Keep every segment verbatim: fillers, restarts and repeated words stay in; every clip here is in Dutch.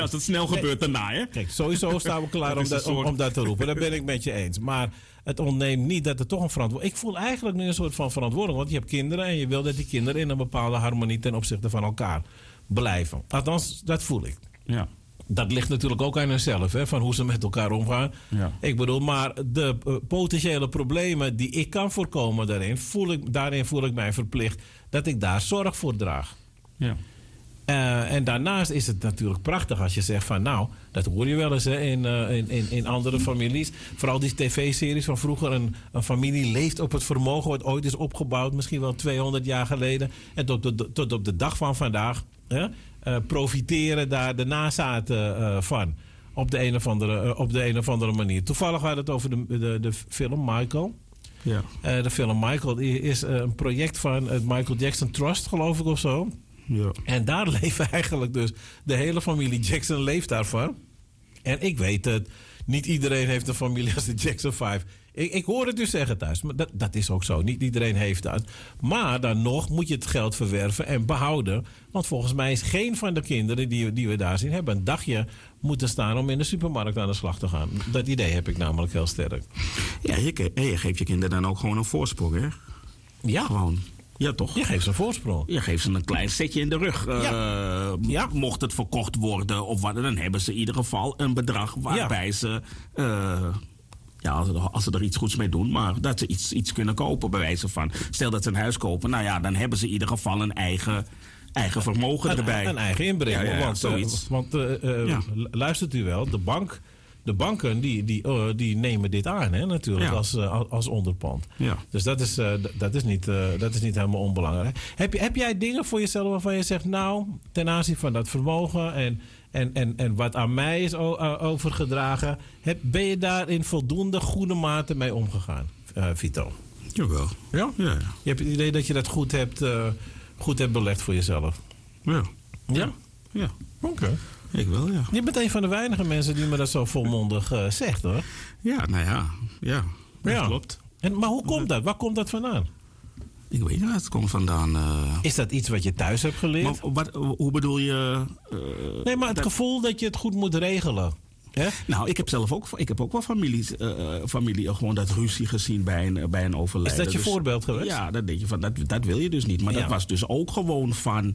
als het snel gebeurt nee, daarna. Hè? Kijk, sowieso staan we klaar om, dat, om, om dat te roepen. Daar ben ik met je eens. Maar het ontneemt niet dat er toch een verantwoording... Ik voel eigenlijk nu een soort van verantwoording. Want je hebt kinderen en je wil dat die kinderen in een bepaalde harmonie ten opzichte van elkaar blijven. Althans, dat voel ik. Ja. Dat ligt natuurlijk ook aan hunzelf, hè, van hoe ze met elkaar omgaan. Ja. Ik bedoel, maar de uh, potentiële problemen die ik kan voorkomen daarin voel ik, daarin voel ik mij verplicht dat ik daar zorg voor draag. Ja. Uh, en daarnaast is het natuurlijk prachtig als je zegt van nou, dat hoor je wel eens hè, in, uh, in, in, in andere families. Vooral die tv-series van vroeger. Een, een familie leeft op het vermogen wat ooit is opgebouwd, misschien wel tweehonderd jaar geleden. En tot, tot, tot op de dag van vandaag hè, uh, profiteren daar de nazaten uh, van. Op de, een of andere, uh, op de een of andere manier. Toevallig had het over de, de, de film Michael. Ja. Uh, de film Michael is uh, een project van het Michael Jackson Trust, geloof ik of zo. Ja. En daar leven eigenlijk dus... De hele familie Jackson leeft daarvan. En ik weet het. Niet iedereen heeft een familie als de Jackson vijf. Ik, ik hoor het dus zeggen thuis. Maar dat, dat is ook zo. Niet iedereen heeft dat. Maar dan nog moet je het geld verwerven en behouden. Want volgens mij is geen van de kinderen die, die we daar zien... hebben een dagje moeten staan om in de supermarkt aan de slag te gaan. Dat idee heb ik namelijk heel sterk. Ja, je, je geeft je kinderen dan ook gewoon een voorsprong, hè? Ja. Gewoon... Ja, toch? Je geeft ze een voorsprong. Je geeft ze een klein setje in de rug. Uh, ja. Ja. Mocht het verkocht worden of wat, dan hebben ze in ieder geval een bedrag waarbij ja. ze... Uh, ja, als ze, als ze er iets goeds mee doen, maar dat ze iets, iets kunnen kopen bij wijze van. Stel dat ze een huis kopen, nou ja, dan hebben ze in ieder geval een eigen, eigen vermogen een, erbij. Een eigen inbreng. Ja, ja, ja, want zoiets. Uh, want uh, uh, ja. luistert u wel, de bank... De banken die, die, uh, die nemen dit aan, hè, natuurlijk, ja. als, uh, als onderpand. Ja. Dus dat is, uh, dat, is niet, uh, dat is niet helemaal onbelangrijk. Heb, je, heb jij dingen voor jezelf waarvan je zegt... nou, ten aanzien van dat vermogen en, en, en, en wat aan mij is o- uh, overgedragen... Heb, ben je daar in voldoende goede mate mee omgegaan, uh, Vito? Jawel. Ja? Ja, ja. Je hebt het idee dat je dat goed hebt, uh, goed hebt belegd voor jezelf? Ja. Ja? Ja. Oké. Okay. Ik wel, ja. Je bent een van de weinige mensen die me dat zo volmondig uh, zegt, hoor. Ja, nou ja. Ja, dat ja. klopt. En, maar hoe komt dat? Waar komt dat vandaan? Ik weet niet waar het komt vandaan. Uh... Is dat iets wat je thuis hebt geleerd? Maar, wat, hoe bedoel je? Uh, nee, maar het dat... gevoel dat je het goed moet regelen. Hè? Nou, ik heb zelf ook, ik heb ook wel families, uh, familie gewoon dat ruzie gezien bij een, bij een overlijden. Is dat je dus, voorbeeld geweest? Ja, dat denk je van, dat, dat wil je dus niet. Maar ja. dat was dus ook gewoon van...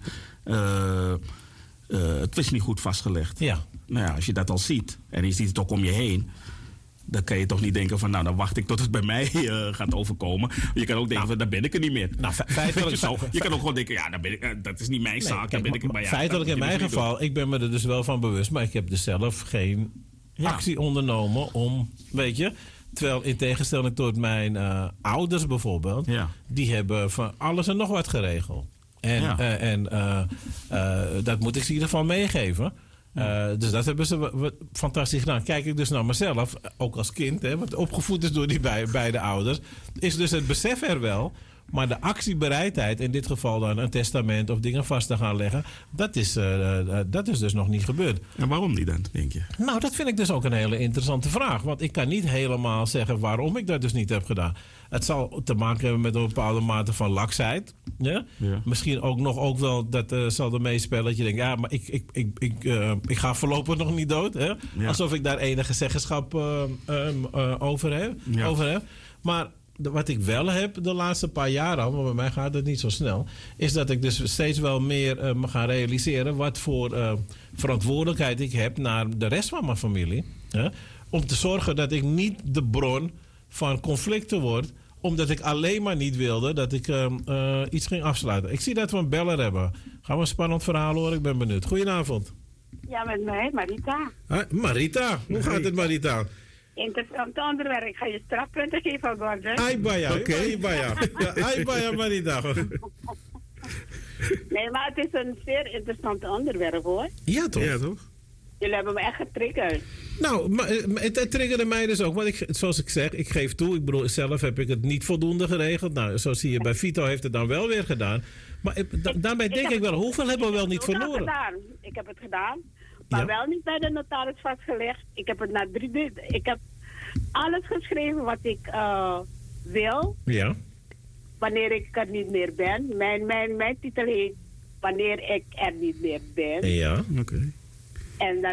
Uh, Uh, het was niet goed vastgelegd. Ja. Nou ja, als je dat al ziet en je ziet het ook om je heen... dan kan je toch niet denken van... nou, dan wacht ik tot het bij mij uh, gaat overkomen. Je kan ook denken nou, van, dan ben ik er niet meer. Nou, feitelijk... je, zo, je kan ook gewoon denken, ja, dan ben ik, uh, dat is niet mijn nee, zaak. Kijk, ben ik, maar ja, feitelijk in mijn geval, doen. Ik ben me er dus wel van bewust... maar ik heb dus zelf geen ja. actie ondernomen om, weet je... Terwijl in tegenstelling tot mijn uh, ouders bijvoorbeeld... Ja. die hebben van alles en nog wat geregeld. En, ja. uh, en uh, uh, dat moet ik ze in ieder geval meegeven. Uh, dus dat hebben ze w- w- fantastisch gedaan. Kijk ik dus naar mezelf, ook als kind, hè, wat opgevoed is door die bij, beide ouders, is dus het besef er wel. Maar de actiebereidheid, in dit geval dan een testament of dingen vast te gaan leggen, dat is, uh, uh, dat is dus nog niet gebeurd. En waarom niet dan, denk je? Nou, dat vind ik dus ook een hele interessante vraag. Want ik kan niet helemaal zeggen waarom ik dat dus niet heb gedaan. Het zal te maken hebben met een bepaalde mate van laksheid. Ja? Ja. Misschien ook nog ook wel, dat uh, zal er meespelen dat je denkt, ja, maar ik, ik, ik, ik, uh, ik ga voorlopig nog niet dood. Hè? Ja. Alsof ik daar enige zeggenschap uh, um, uh, over, heb, ja. over heb. Maar wat ik wel heb de laatste paar jaar al, maar bij mij gaat het niet zo snel, is dat ik dus steeds wel meer uh, me ga realiseren wat voor uh, verantwoordelijkheid ik heb naar de rest van mijn familie. Hè? Om te zorgen dat ik niet de bron van conflicten word, omdat ik alleen maar niet wilde dat ik uh, uh, iets ging afsluiten. Ik zie dat we een beller hebben. Gaan we een spannend verhaal horen? Ik ben benieuwd. Goedenavond. Ja, met mij, Marita. Ah, Marita, hoe gaat het, Marita? Interessant onderwerp. Ik ga je strafpunten geven, Gordon. Ai, baya. Oké, okay. baya. Ai, baya, Marita. Nee, maar het is een zeer interessant onderwerp, hoor. Ja, toch? Ja, toch? Jullie hebben me echt getriggerd. Nou, maar het, het triggerde mij dus ook. Want ik, zoals ik zeg, ik geef toe. Ik bedoel, zelf heb ik het niet voldoende geregeld. Nou, zo zie je, bij Vito heeft het dan wel weer gedaan. Maar ik, da, daarmee ik, denk ik, ik wel, hoeveel hebben we wel niet verloren? Gedaan. Ik heb het gedaan. Maar ja. wel niet bij de notaris vastgelegd. Ik heb het na drie... Ik heb alles geschreven wat ik uh, wil. Ja. Wanneer ik er niet meer ben. Mijn, mijn, mijn titel heet Wanneer ik er niet meer ben. Ja, oké. Okay. En dan